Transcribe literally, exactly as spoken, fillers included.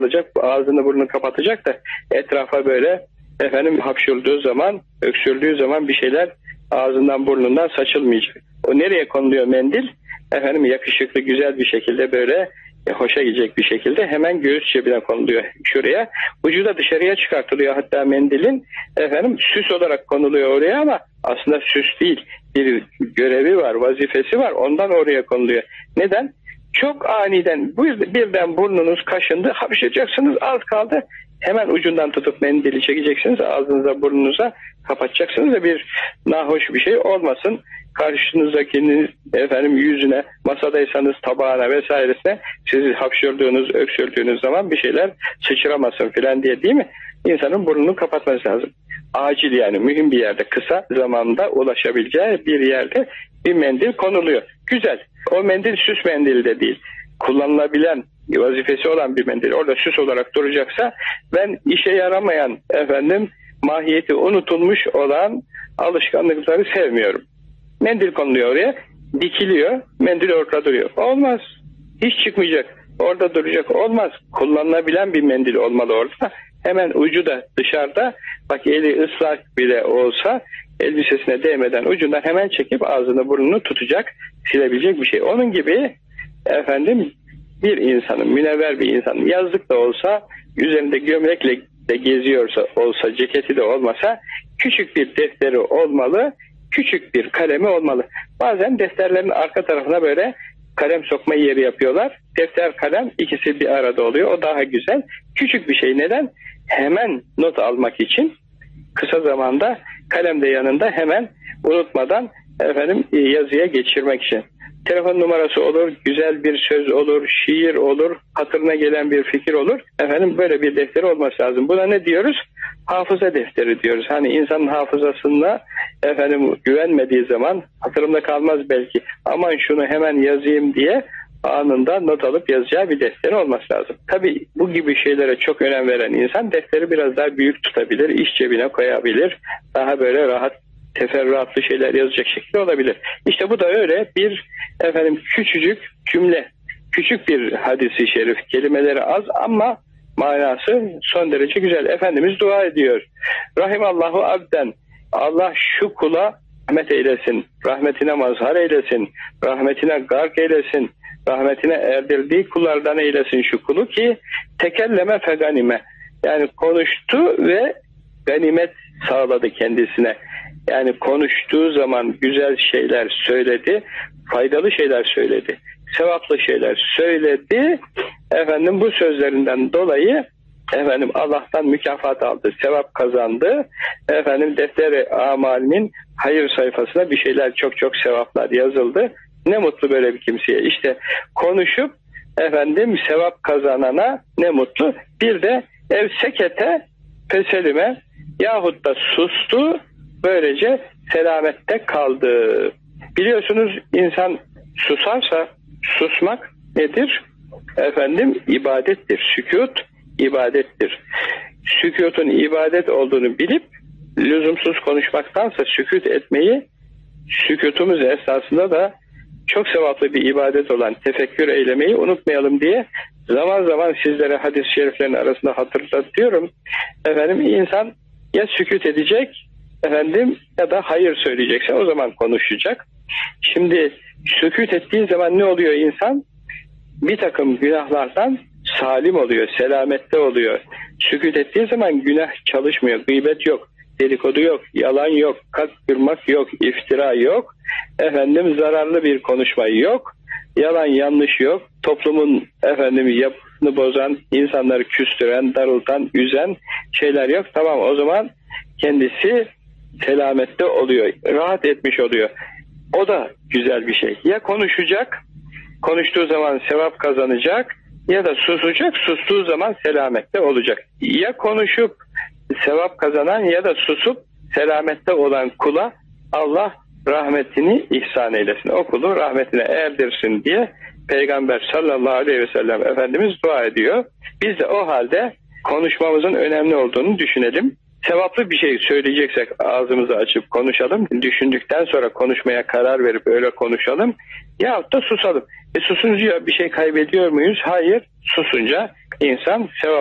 alacak, ağzını burnunu kapatacak da etrafa böyle efendim hapşurduğu zaman, öksürdüğü zaman bir şeyler ağzından burnundan saçılmayacak. O nereye konuluyor mendil? Efendim yakışıklı, güzel bir şekilde böyle e, hoşa gidecek bir şekilde hemen göğüs cebine konuluyor şuraya. Ucu da dışarıya çıkartılıyor hatta mendilin. Efendim süs olarak konuluyor oraya ama aslında süs değil. Bir görevi var, vazifesi var. Ondan oraya konuluyor. Neden? Çok aniden bir, birden burnunuz kaşındı, hapşıracaksınız, az kaldı. Hemen ucundan tutup mendili çekeceksiniz, ağzınıza burnunuza kapatacaksınız da bir nahoş bir şey olmasın. Karşınızdakinin efendim yüzüne, masadaysanız tabağına vesairesine siz hapşırdığınız, öksürdüğünüz zaman bir şeyler sıçramasın filan diye, değil mi? İnsanın burnunu kapatması lazım. Acil yani mühim bir yerde, kısa zamanda ulaşabileceği bir yerde bir mendil konuluyor. Güzel. O mendil süs mendili de değil. Kullanılabilen, vazifesi olan bir mendil. Orada süs olarak duracaksa ben işe yaramayan efendim mahiyeti unutulmuş olan alışkanlıkları sevmiyorum. Mendil konuluyor oraya, dikiliyor, mendil orada duruyor. Olmaz. Hiç çıkmayacak. Orada duracak. Olmaz. Kullanılabilen bir mendil olmalı orada. Hemen ucu da dışarıda. Bak eli ıslak bile olsa elbisesine değmeden ucundan hemen çekip ağzını burnunu tutacak, silebilecek bir şey. Onun gibi efendim bir insanın, münevver bir insanın yazlık da olsa, üzerinde gömlekle de geziyorsa olsa, ceketi de olmasa küçük bir defteri olmalı, küçük bir kalemi olmalı. Bazen defterlerin arka tarafına böyle kalem sokma yeri yapıyorlar. Defter, kalem ikisi bir arada oluyor. O daha güzel. Küçük bir şey. Neden? Hemen not almak için, kısa zamanda kalem de yanında, hemen unutmadan efendim yazıya geçirmek için. Telefon numarası olur, güzel bir söz olur, şiir olur, hatırına gelen bir fikir olur. Efendim böyle bir defteri olması lazım. Buna ne diyoruz? Hafıza defteri diyoruz. Hani insanın hafızasına efendim güvenmediği zaman hatırımda kalmaz belki. Aman şunu hemen yazayım diye anında not alıp yazacağı bir defteri olması lazım. Tabii bu gibi şeylere çok önem veren insan defteri biraz daha büyük tutabilir, iç cebine koyabilir. Daha böyle rahat, teferruatlı şeyler yazacak şekilde olabilir. İşte bu da öyle bir efendim küçücük cümle, küçük bir hadisi şerif, kelimeleri az ama manası son derece güzel. Efendimiz dua ediyor. Rahimallahu abden, Allah şu kula rahmet eylesin, rahmetine mazhar eylesin, rahmetine gark eylesin, rahmetine erdirdiği kullardan eylesin şu kulu ki tekelleme feganime, yani konuştu ve ganimet sağladı kendisine. Yani konuştuğu zaman güzel şeyler söyledi, faydalı şeyler söyledi, sevaplı şeyler söyledi. Efendim bu sözlerinden dolayı efendim Allah'tan mükafat aldı, sevap kazandı. Efendim defteri amalinin hayır sayfasına bir şeyler, çok çok sevaplar yazıldı. Ne mutlu böyle bir kimseye. İşte konuşup efendim sevap kazanana ne mutlu. Bir de ev sekete peselime, yahut da sustu, böylece selamette kaldı. Biliyorsunuz insan susarsa, susmak nedir? Efendim ibadettir. Sükût ibadettir. Sükûtun ibadet olduğunu bilip lüzumsuz konuşmaktansa sükût etmeyi, sükûtumuz esasında da çok sevaplı bir ibadet olan tefekkür eylemeyi unutmayalım diye zaman zaman sizlere hadis-i şeriflerin arasında hatırlatıyorum. Efendim insan ya sükût edecek efendim ya da hayır söyleyecekse o zaman konuşacak. Şimdi sükût ettiği zaman ne oluyor insan? Bir takım günahlardan salim oluyor, selamette oluyor. Sükût ettiği zaman günah çalışmıyor, gıybet yok, dedikodu yok, yalan yok, kalp kırmak yok, iftira yok, efendim zararlı bir konuşma yok, yalan yanlış yok, toplumun efendim yapısını bozan, insanları küstüren, darıltan, üzen şeyler yok. Tamam, o zaman kendisi selamette oluyor, rahat etmiş oluyor. O da güzel bir şey. Ya konuşacak, konuştuğu zaman sevap kazanacak, ya da susacak, sustuğu zaman selamette olacak. Ya konuşup sevap kazanan ya da susup selamette olan kula Allah rahmetini ihsan eylesin. O kulu rahmetine erdirsin diye Peygamber sallallahu aleyhi ve sellem Efendimiz dua ediyor. Biz de o halde konuşmamızın önemli olduğunu düşünelim. sevaplı bir şey söyleyeceksek ağzımızı açıp konuşalım. Düşündükten sonra konuşmaya karar verip öyle konuşalım. Yahut da susalım. E susunca bir şey kaybediyor muyuz? Hayır. Susunca insan sevap